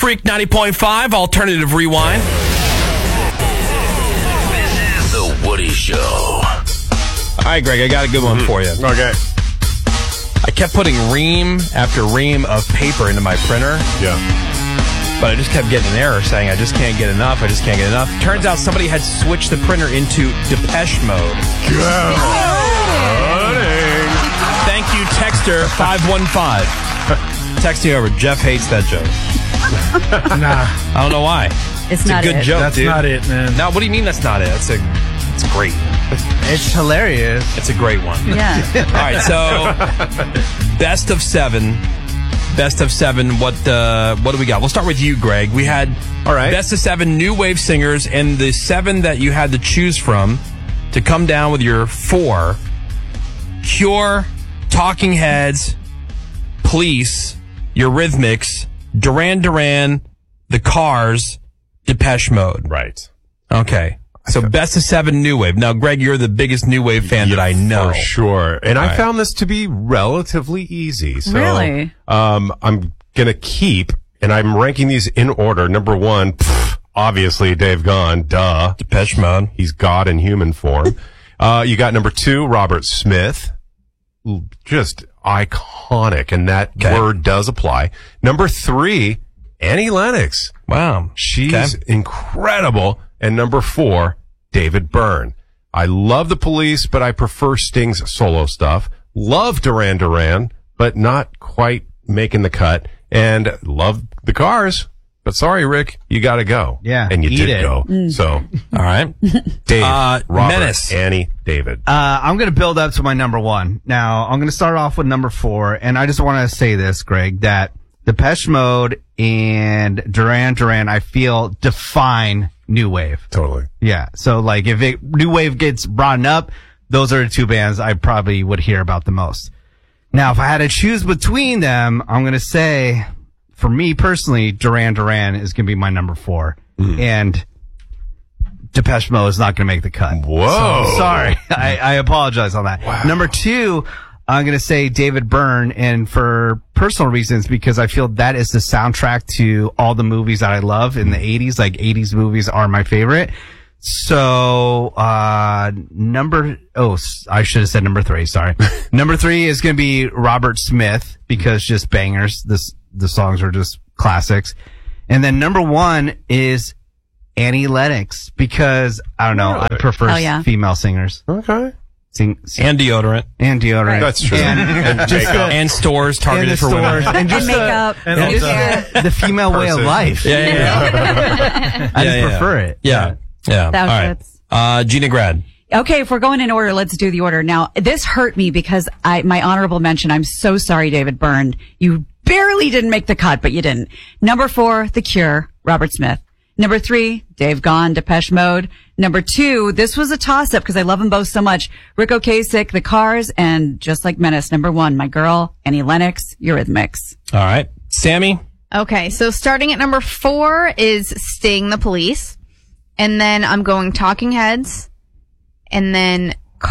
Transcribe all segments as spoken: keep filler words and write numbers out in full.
Freak ninety point five, Alternative Rewind. This is The Woody Show. All right, Greg, I got a good one for you. Okay. I kept putting ream after ream of paper into my printer. Yeah. But I just kept getting an error saying I just can't get enough, I just can't get enough. Turns out somebody had switched the printer into Depeche Mode. Go. Thank you, Texter five one five. Texting over, Jeff hates that joke. Nah. I don't know why. It's, It's not a good it. joke, That's dude. not it, man. No, what do you mean that's not it? It's a, it's great. It's hilarious. It's a great one. Yeah. All right, so best of seven. Best of seven. What uh, what do we got? We'll start with you, Greg. We had All right. best of seven new wave singers, and the seven that you had to choose from to come down with your four: Cure, Talking Heads, Police, Eurythmics, Duran Duran, The Cars, Depeche Mode. Right. Okay. So best of seven new wave. Now, Greg, you're the biggest new wave fan that I know. For sure. And I right. found this to be relatively easy. So, Really? Um, I'm going to keep, and I'm ranking these in order. Number one, pff, obviously, Dave Gahan. Duh. Depeche Mode. He's God in human form. uh, you got number two, Robert Smith. Just iconic, and that Okay. word does apply. Number three, Annie Lennox. Wow. She's Okay. incredible. And number four, David Byrne. I love the Police, but I prefer Sting's solo stuff. Love Duran Duran, but not quite making the cut. And love the Cars. But sorry, Rick, you got to go. Yeah, And you eat did it. go. So, All right. Dave, Uh, Robert, Menace. Annie, David. Uh, I'm going to build up to my number one. Now, I'm going to start off with number four, and I just want to say this, Greg, that Depeche Mode and Duran Duran, I feel, define new wave. Totally. Yeah. So, like, if it, new wave gets brought up, those are the two bands I probably would hear about the most. Now, if I had to choose between them, I'm going to say, for me personally, Duran Duran is going to be my number four. Mm. And Depeche Mode is not going to make the cut. Whoa. So, sorry. I, I apologize on that. Wow. Number two, I'm going to say David Byrne, and for personal reasons, because I feel that is the soundtrack to all the movies that I love in the eighties. Like, eighties movies are my favorite. So, uh, number, oh, s- I should have said number three, sorry. Number three is going to be Robert Smith, because just bangers. This, the songs are just classics. And then number one is Annie Lennox, because, I don't know, I prefer Oh, yeah. female singers. Okay. Sing, sing And deodorant. and deodorant. Right. That's true. And, And just makeup. the, And stores targeted and the for women. stores. And just And the- makeup. and And just hair. the, the female way of Person. life. Yeah, yeah, yeah. I Yeah, just yeah. prefer it. Yeah. Yeah. All right. Outfits. Uh, Gina Grad. Okay, if we're going in order, let's do the order. Now, this hurt me because I, my honorable mention, I'm so sorry, David Byrne. You barely didn't make the cut, but you didn't. Number four, The Cure, Robert Smith. Number three, Dave Gahan, Depeche Mode. Number two, this was a toss-up because I love them both so much. Rick Ocasek, The Cars, and just like Menace, number one, my girl, Annie Lennox, Eurythmics. All right. Sammy. Okay, so starting at number four is Sting, the Police. And then I'm going Talking Heads. And then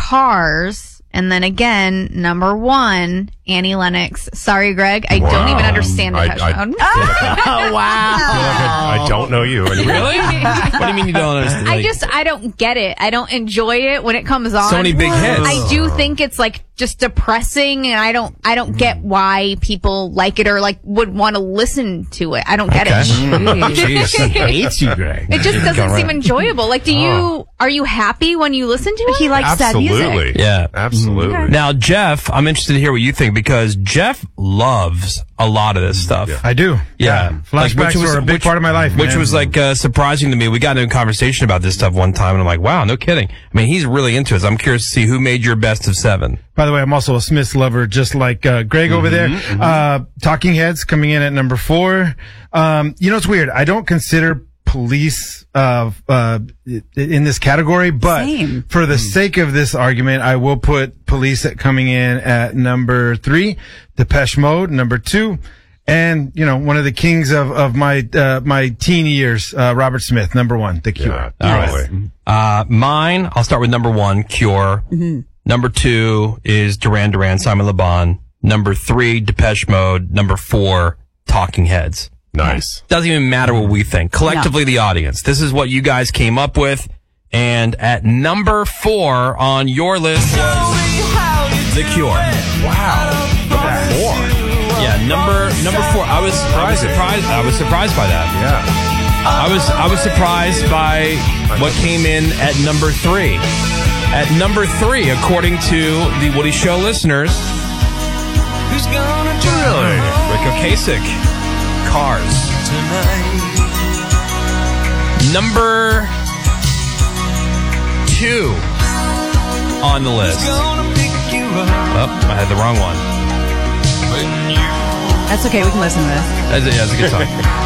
Cars. And then again, number one, Annie Lennox. Sorry, Greg. I don't Wow. even understand I- Depeche I- Mode. Oh, wow. I don't know you. anymore. Really? What do you mean you don't understand? I Like, just, I don't get it. I don't enjoy it when it comes on. So many big hits. I do think it's like just depressing, and I don't, I don't get why people like it or like would want to listen to it. I don't get Okay. it. Jeez. Hates you, Greg. It just doesn't Go seem right. enjoyable. Like, do you, are you happy when you listen to it? He likes sad music. Absolutely. Yeah. Absolutely. Now, Jeff, I'm interested to hear what you think because Jeff loves a lot of this stuff. Yeah. I do. Yeah. Like, Flashbacks which was- were a big which- part of my life, Which man. was like uh, surprising to me. We got into a conversation about this stuff one time, and I'm like, wow, no kidding. I mean, he's really into it. So I'm curious to see who made your best of seven. By the way, I'm also a Smiths lover, just like uh, Greg over there. Uh, Talking Heads coming in at number four. Um, you know, it's weird. I don't consider Police uh, uh, in this category, but Same. for the sake of this argument, I will put Police at coming in at number three, Depeche Mode number two, and you know, one of the kings of of my uh, my teen years, uh, Robert Smith number one, The Cure. Yeah, All totally. right. Uh, mine, I'll start with number one, Cure. Number two is Duran Duran, Simon Le Bon. Number three, Depeche Mode. Number four, Talking Heads. Nice. Doesn't even matter what we think. Collectively, the audience. This is what you guys came up with. And at number four on your list was The Cure. Wow. Number four. Yeah, number number four. I was I was surprised. I was surprised by that. Yeah. I was I was surprised by what came in at number three. At number three, according to the Woody Show listeners, really? Rick Ocasek, Cars. Number two on the list. Oh, I had the wrong one. That's okay. We can listen to this. That's, yeah, that's a good song.